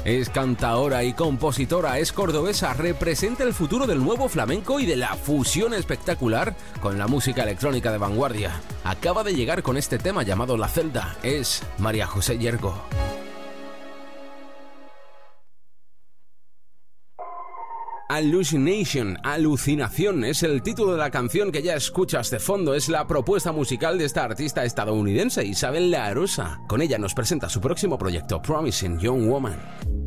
Es cantaora y compositora, es cordobesa, representa el futuro del nuevo flamenco y de la fusión espectacular con la música electrónica de vanguardia. Acaba de llegar con este tema llamado La Celda, es María José Yergo. Hallucination, Alucinación, es el título de la canción que ya escuchas de fondo. Es la propuesta musical de esta artista estadounidense, Isabel La Arosa. Con ella nos presenta su próximo proyecto, Promising Young Woman.